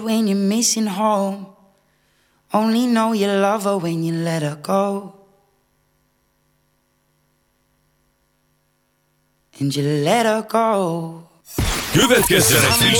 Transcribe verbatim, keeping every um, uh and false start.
When you're missing home, only know you love her when you let her go. And you let her go. Következzen egy friss